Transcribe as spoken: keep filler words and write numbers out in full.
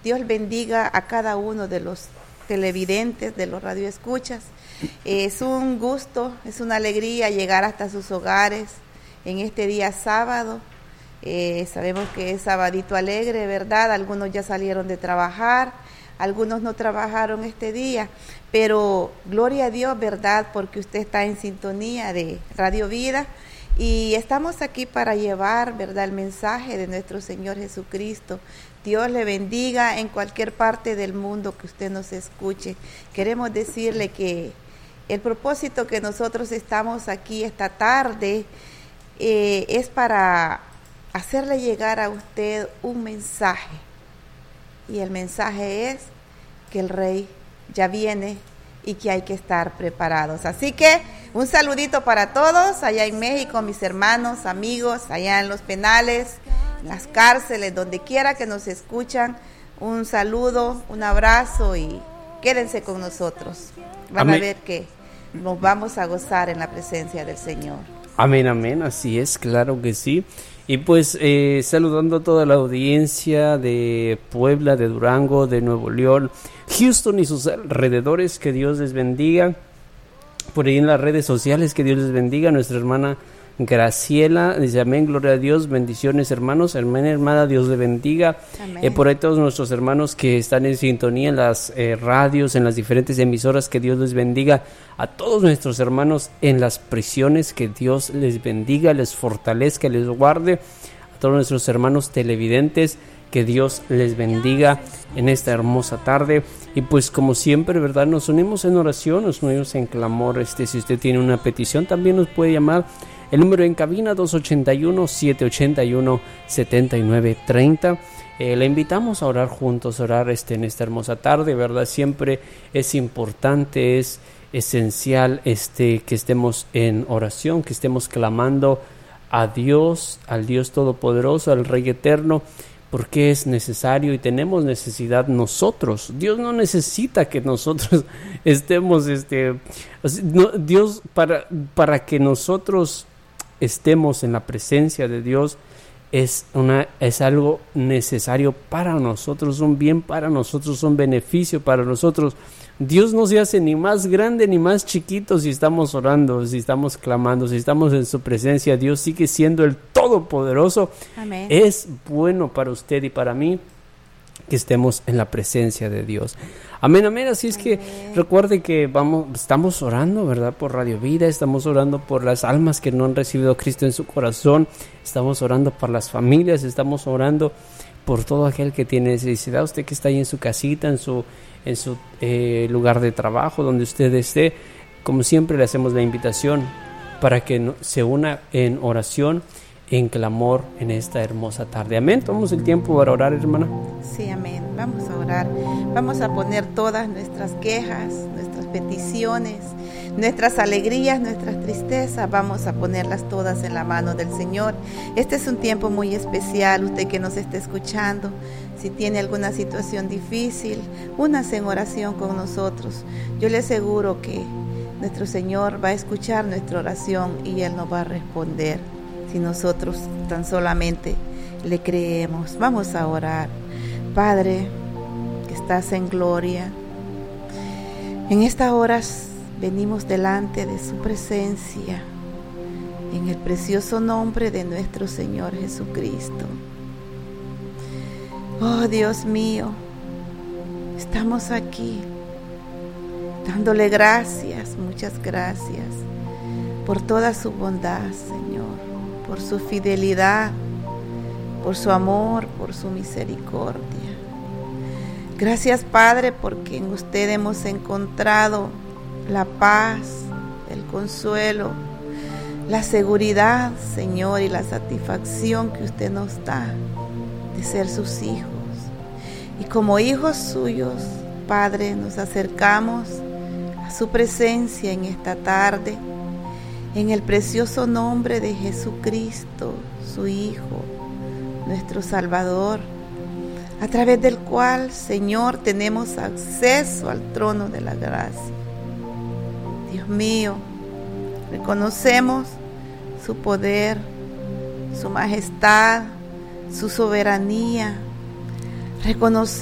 Dios bendiga a cada uno de los televidentes, de los radioescuchas. Es un gusto, es una alegría llegar hasta sus hogares en este día sábado. Eh, sabemos que es sabadito alegre, ¿verdad? Algunos ya salieron de trabajar, algunos no trabajaron este día, pero gloria a Dios, ¿verdad? Porque usted está en sintonía de Radio Vida y estamos aquí para llevar, ¿verdad?, el mensaje de nuestro Señor Jesucristo. Dios le bendiga en cualquier parte del mundo que usted nos escuche. Queremos decirle que el propósito que nosotros estamos aquí esta tarde eh, es para hacerle llegar a usted un mensaje. Y el mensaje es que el Rey ya viene y que hay que estar preparados. Así que un saludito para todos allá en México, mis hermanos, amigos, allá en los penales, en las cárceles, donde quiera que nos escuchan. Un saludo, un abrazo y quédense con nosotros. Van amén. A ver que nos vamos a gozar en la presencia del Señor. Amén, amén, así es, claro que sí. Y pues eh, saludando a toda la audiencia de Puebla, de Durango, de Nuevo León, Houston y sus alrededores, que Dios les bendiga. Por ahí en las redes sociales, que Dios les bendiga. Nuestra hermana Graciela dice amén, gloria a Dios, bendiciones hermanos, hermana, hermana, Dios les bendiga. Eh, por ahí todos nuestros hermanos que están en sintonía en las eh, radios, en las diferentes emisoras, que Dios les bendiga. A todos nuestros hermanos en las prisiones, que Dios les bendiga, les fortalezca, les guarde. A todos nuestros hermanos televidentes, que Dios les bendiga en esta hermosa tarde. Y pues como siempre, ¿verdad?, nos unimos en oración, nos unimos en clamor. Este, si usted tiene una petición, también nos puede llamar. El número en cabina dos ochenta y uno, siete ochenta y uno, setenta y nueve treinta. Eh, le invitamos a orar juntos, a orar este, en esta hermosa tarde, ¿verdad? Siempre es importante, es esencial este, que estemos en oración, que estemos clamando a Dios, al Dios Todopoderoso, al Rey Eterno, porque es necesario y tenemos necesidad nosotros. Dios no necesita que nosotros estemos, este, no, Dios para, para que nosotros estemos en la presencia de Dios es una es algo necesario para nosotros, un bien para nosotros, un beneficio para nosotros. Dios no se hace ni más grande ni más chiquito si estamos orando, si estamos clamando, si estamos en su presencia. Dios sigue siendo el Todopoderoso. Amén. Es bueno para usted y para mí que estemos en la presencia de Dios. Amén, amén. Así es amén. Que recuerde que vamos, estamos orando, ¿verdad?, por Radio Vida, estamos orando por las almas que no han recibido a Cristo en su corazón, estamos orando por las familias, estamos orando por todo aquel que tiene necesidad. Usted que está ahí en su casita, en su, en su eh, lugar de trabajo, donde usted esté, como siempre le hacemos la invitación para que no, se una en oración, en clamor en esta hermosa tarde. Amén. Tomamos el tiempo para orar, hermana. Sí, amén. Vamos a orar. Vamos a poner todas nuestras quejas, nuestras peticiones, nuestras alegrías, nuestras tristezas. Vamos a ponerlas todas en la mano del Señor. Este es un tiempo muy especial. Usted que nos está escuchando, si tiene alguna situación difícil, únase en oración con nosotros. Yo le aseguro que nuestro Señor va a escuchar nuestra oración y Él nos va a responder. Si nosotros tan solamente le creemos. Vamos a orar. Padre, que estás en gloria, en estas horas venimos delante de su presencia, en el precioso nombre de nuestro Señor Jesucristo. Oh Dios mío, estamos aquí dándole gracias, muchas gracias, por toda su bondad, Señor, por su fidelidad, por su amor, por su misericordia. Gracias, Padre, porque en usted hemos encontrado la paz, el consuelo, la seguridad, Señor, y la satisfacción que usted nos da de ser sus hijos. Y como hijos suyos, Padre, nos acercamos a su presencia en esta tarde, en el precioso nombre de Jesucristo, su Hijo, nuestro Salvador, a través del cual, Señor, tenemos acceso al trono de la gracia. Dios mío, reconocemos su poder, su majestad, su soberanía. Reconocemos